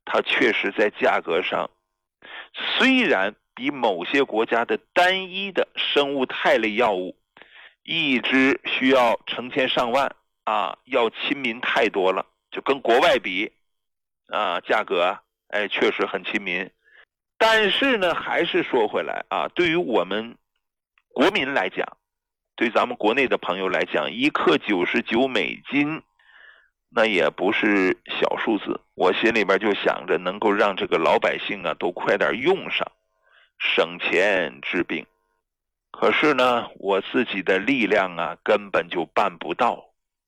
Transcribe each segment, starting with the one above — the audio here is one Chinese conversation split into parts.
它确实在价格上，虽然比某些国家的单一的生物肽类药物一支需要成千上万要亲民太多了，就跟国外比价格确实很亲民。但是呢，还是说回来对于我们国民来讲，对咱们国内的朋友来讲，1克99美金，那也不是小数字。我心里边就想着能够让这个老百姓都快点用上，省钱治病。可是呢，我自己的力量根本就办不到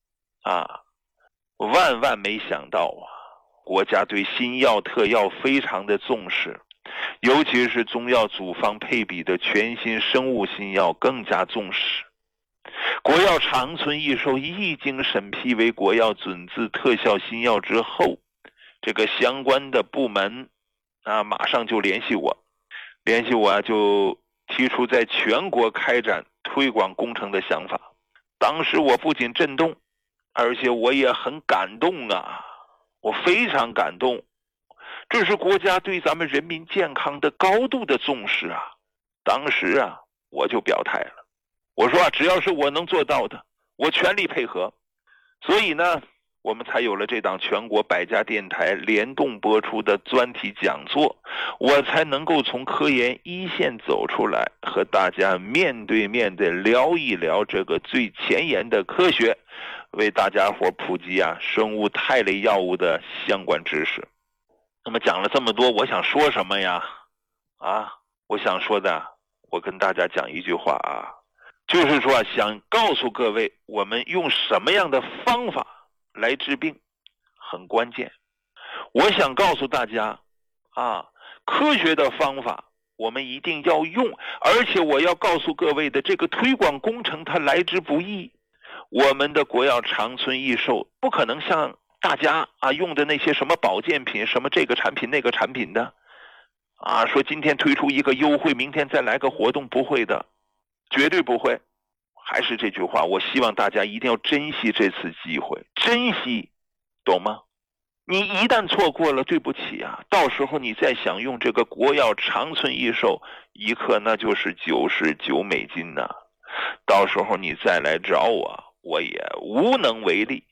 万万没想到国家对新药特药非常的重视，尤其是中药组方配比的全新生物新药更加重视。国药长春益寿一经审批为国药准字特效新药之后，这个相关的部门马上就联系我就提出在全国开展推广工程的想法。当时我不仅震动，而且我也很感动我非常感动，这是国家对咱们人民健康的高度的重视当时我就表态了，我说只要是我能做到的，我全力配合。所以呢，我们才有了这档全国100家电台联动播出的专题讲座，我才能够从科研一线走出来，和大家面对面的聊一聊这个最前沿的科学，为大家伙普及生物肽类药物的相关知识。那么讲了这么多，我想说什么呀？我想说的，我跟大家讲一句话就是说想告诉各位，我们用什么样的方法来治病很关键。我想告诉大家科学的方法我们一定要用，而且我要告诉各位的，这个推广工程它来之不易。我们的国药长春益寿不可能像大家用的那些什么保健品，什么这个产品那个产品的说今天推出一个优惠，明天再来个活动，不会的，绝对不会。还是这句话，我希望大家一定要珍惜这次机会，珍惜，懂吗？你一旦错过了，对不起到时候你再想用这个国药长春益寿1克，那就是99美金到时候你再来找我也无能为力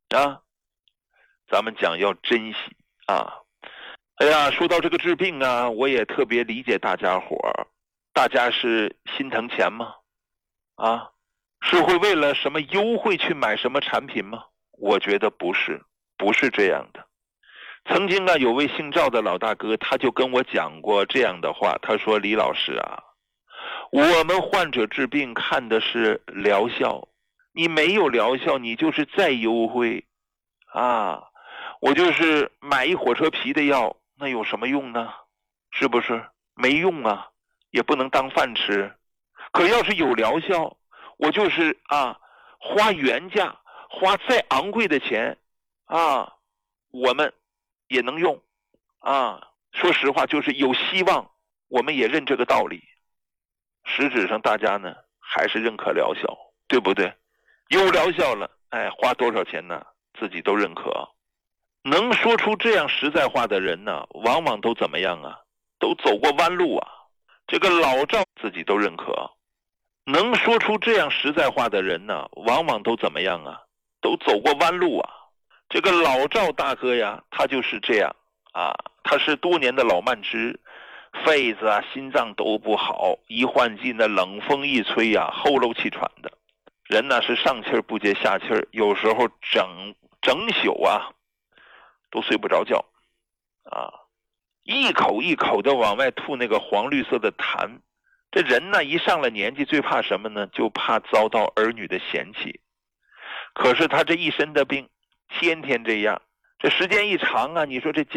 咱们讲要珍惜说到这个治病我也特别理解大家伙儿，大家是心疼钱吗？是会为了什么优惠去买什么产品吗？我觉得不是这样的。曾经有位姓赵的老大哥，他就跟我讲过这样的话，他说李老师我们患者治病看的是疗效，你没有疗效，你就是再优惠我就是买一火车皮的药，那有什么用呢？是不是？没用也不能当饭吃。可要是有疗效，我就是花原价，花再昂贵的钱我们也能用说实话，就是有希望，我们也认这个道理。实质上大家呢还是认可疗效，对不对？有疗效了花多少钱呢自己都认可。能说出这样实在话的人呢，往往都怎么样都走过弯路这个老赵自己都认可。能说出这样实在话的人呢，往往都怎么样都走过弯路这个老赵大哥他就是这样他是多年的老慢支，肺子心脏都不好，一换季冷风一吹后漏气喘的人是上气儿不接下气儿，有时候整宿都睡不着觉一口一口的往外吐那个黄绿色的痰。这人一上了年纪，最怕什么呢？就怕遭到儿女的嫌弃。可是他这一身的病天天这样，这时间一长你说这